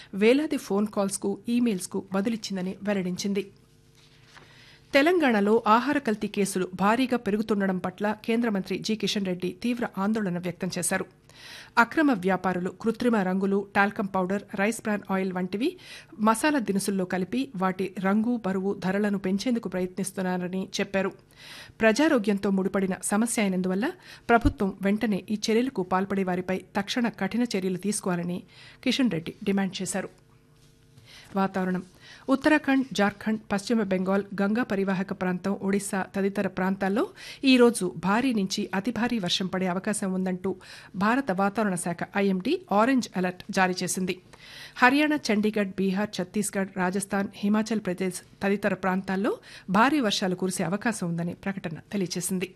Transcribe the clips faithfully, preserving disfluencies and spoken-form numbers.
వేలాది ఫోన్ కాల్స్కు ఈమెయిల్స్కు బదులిచ్చిందని వెల్లడించింది. తెలంగాణలో ఆహార కల్తీ కేసులు భారీగా పెరుగుతుండడం పట్ల కేంద్ర మంత్రి జి కిషన్ రెడ్డి తీవ్ర ఆందోళన వ్యక్తం చేశారు. అక్రమ వ్యాపారులు కృత్రిమ రంగులు, talcum powder, rice bran oil వంటివి మసాలా దినుసుల్లో కలిపి వాటి రంగు, బరువు, ధరలను పెంచేందుకు ప్రయత్నిస్తున్నారని చెప్పారు. ప్రజారోగ్యంతో ముడిపడిన సమస్య అయినందువల్ల ప్రభుత్వం వెంటనే ఈ చర్యలకు పాల్పడే వారిపై తక్షణ కఠిన చర్యలు తీసుకోవాలని కిషన్ రెడ్డి డిమాండ్ చేశారు. వాతావరణం. ఉత్తరాఖండ్, జార్ఖండ్, పశ్చిమ బెంగాల్, గంగా పరివాహక ప్రాంతం, ఒడిశా తదితర ప్రాంతాల్లో ఈ రోజు భారీ నుంచి అతి భారీ వర్షం పడే అవకాశం ఉందంటూ భారత వాతావరణ శాఖ ఐఎండీ ఆరెంజ్ అలర్ట్ జారీ చేసింది. హర్యానా, చండీగఢ్, బీహార్, ఛత్తీస్గఢ్, రాజస్థాన్, హిమాచల్ ప్రదేశ్ తదితర ప్రాంతాల్లో భారీ వర్షాలు కురిసే అవకాశం ఉందని ప్రకటన తెలియజేసింది.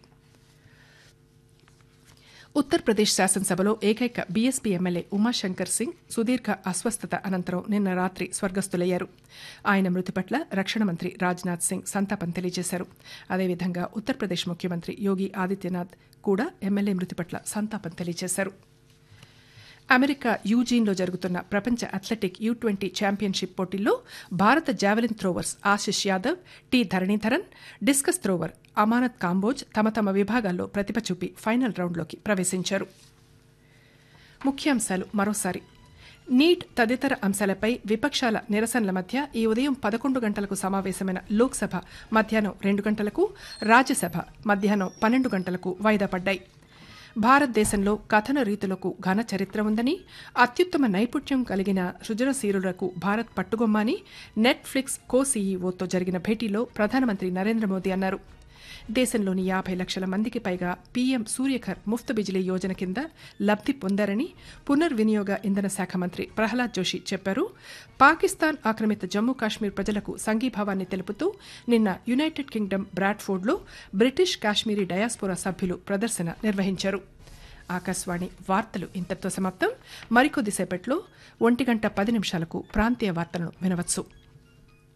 ఉత్తరప్రదేశ్ శాసనసభలో ఏకైక బీఎస్పీ ఎమ్మెల్యే ఉమాశంకర్ సింగ్ సుదీర్ఘ అస్వస్థత అనంతరం నిన్న రాత్రి స్వర్గస్థులయ్యారు. ఆయన మృతి పట్ల రక్షణ మంత్రి రాజ్నాథ్ సింగ్ సంతాపం తెలియజేశారు. అదేవిధంగా ఉత్తరప్రదేశ్ ముఖ్యమంత్రి యోగి ఆదిత్యనాథ్ కూడా ఎమ్మెల్యే మృతి పట్ల సంతాపం తెలియజేశారు. అమెరికా యూజీన్లో జరుగుతున్న ప్రపంచ అథ్లెటిక్ యూ ట్వంటీ ఛాంపియన్షిప్ పోటీల్లో భారత javelin throwers Ashish Yadav, T Dharanidharan, discuss thrower అమానత్ కాంబోజ్ తమ తమ విభాగాల్లో ప్రతిభ చూపి ఫైనల్ రౌండ్లోకి ప్రవేశించారు. ముఖ్యాంశాలు మరోసారి. నీట్ తదితర అంశాలపై విపక్షాల నిరసనల మధ్య ఈ ఉదయం పదకొండు గంటలకు సమావేశమైన లోక్సభ మధ్యాహ్నం రెండు గంటలకు, రాజ్యసభ మధ్యాహ్నం పన్నెండు గంటలకు వాయిదా పడ్డాయి. భారతదేశంలో కథన రీతులకు ఘన చరిత్ర ఉందని, అత్యుత్తమ నైపుణ్యం కలిగిన సృజనశీలులకు భారత్ పట్టుగొమ్మని నెట్ఫ్లిక్స్ కో సీఈఓతో జరిగిన భేటీలో ప్రధానమంత్రి నరేంద్ర మోదీ అన్నారు. దేశంలోని యాభై లక్షల మందికి పైగా పీఎం సూర్యఘర్ ముఫ్త్ బిజిలీ యోజన కింద లబ్ది పొందారని పునర్వినియోగ ఇంధన శాఖ మంత్రి ప్రహ్లాద్ జోషి చెప్పారు. పాకిస్తాన్ ఆక్రమిత జమ్మూ కాశ్మీర్ ప్రజలకు సంఘీభావాన్ని తెలుపుతూ నిన్న United Kingdom బ్రాడ్ఫోర్డ్లో British Kashmiri diaspora సభ్యులు ప్రదర్శన నిర్వహించారు. ఆకాశవాణి వార్తలు ఇంతటితో సమాప్తం. మరికొద్దిసేపట్లో ఒంటి గంట పది నిమిషాలకు ప్రాంతీయ వార్తలను వినవచ్చు.